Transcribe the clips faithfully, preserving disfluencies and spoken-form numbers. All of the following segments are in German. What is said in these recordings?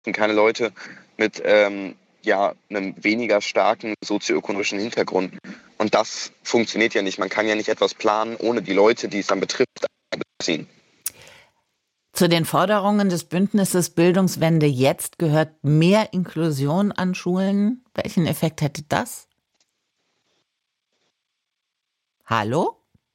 sind keine Leute mit ähm, ja, einem weniger starken sozioökonomischen Hintergrund. Und das funktioniert ja nicht. Man kann ja nicht etwas planen, ohne die Leute, die es dann betrifft, einzubeziehen. Zu den Forderungen des Bündnisses Bildungswende jetzt gehört mehr Inklusion an Schulen. Welchen Effekt hätte das? Hallo?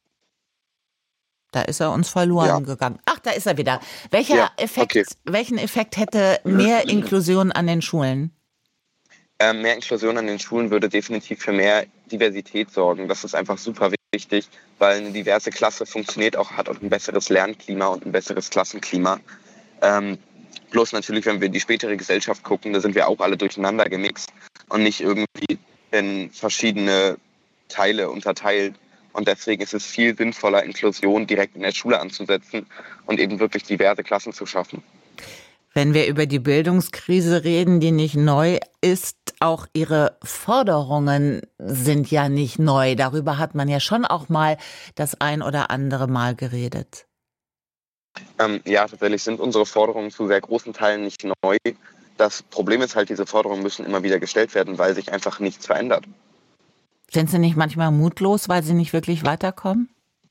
Da ist er uns verloren ja. gegangen. Ach, da ist er wieder. Welcher ja, Effekt, okay. Welchen Effekt hätte mehr Inklusion an den Schulen? Ähm, mehr Inklusion an den Schulen würde definitiv für mehr Diversität sorgen. Das ist einfach super wichtig, weil eine diverse Klasse funktioniert auch, hat auch ein besseres Lernklima und ein besseres Klassenklima. Ähm, bloß natürlich, wenn wir in die spätere Gesellschaft gucken, da sind wir auch alle durcheinander gemixt und nicht irgendwie in verschiedene Teile unterteilt. Und deswegen ist es viel sinnvoller, Inklusion direkt in der Schule anzusetzen und eben wirklich diverse Klassen zu schaffen. Wenn wir über die Bildungskrise reden, die nicht neu ist, auch Ihre Forderungen sind ja nicht neu. Darüber hat man ja schon auch mal das ein oder andere Mal geredet. Ähm, ja, tatsächlich sind unsere Forderungen zu sehr großen Teilen nicht neu. Das Problem ist halt, diese Forderungen müssen immer wieder gestellt werden, weil sich einfach nichts verändert. Sind Sie nicht manchmal mutlos, weil Sie nicht wirklich weiterkommen?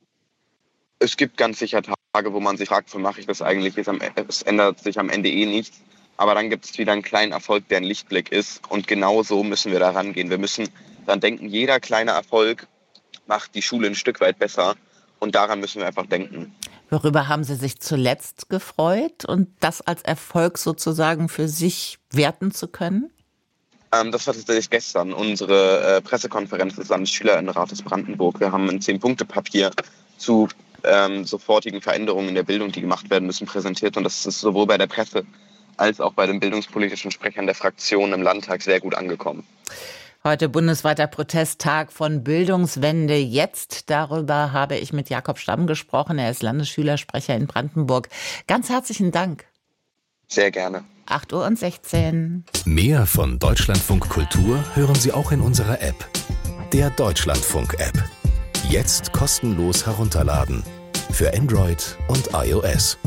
Es gibt ganz sicher Tage, wo man sich fragt, wofür mache ich das eigentlich? Es ändert sich am Ende eh nichts. Aber dann gibt es wieder einen kleinen Erfolg, der ein Lichtblick ist. Und genau so müssen wir da rangehen. Wir müssen daran denken, jeder kleine Erfolg macht die Schule ein Stück weit besser. Und daran müssen wir einfach denken. Worüber haben Sie sich zuletzt gefreut und das als Erfolg sozusagen für sich werten zu können? Ähm, das war tatsächlich gestern unsere äh, Pressekonferenz des Landesschülerinnenrates Brandenburg. Wir haben ein zehn-Punkte-Papier zu ähm, sofortigen Veränderungen in der Bildung, die gemacht werden müssen, präsentiert. Und das ist sowohl bei der Presse als auch bei den bildungspolitischen Sprechern der Fraktionen im Landtag sehr gut angekommen. Heute bundesweiter Protesttag von Bildungswende jetzt. Darüber habe ich mit Jakob Stamm gesprochen. Er ist Landesschülersprecher in Brandenburg. Ganz herzlichen Dank. Sehr gerne. acht Uhr und sechzehn. Mehr von Deutschlandfunk Kultur hören Sie auch in unserer App. Der Deutschlandfunk-App. Jetzt kostenlos herunterladen. Für Android und iOS.